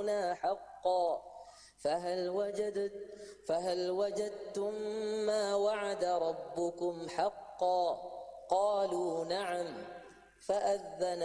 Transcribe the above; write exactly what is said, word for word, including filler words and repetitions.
وعدنا حقا فهل وجدت فهل وجدتم ما وعد ربكم حقا قالوا نعم فأذن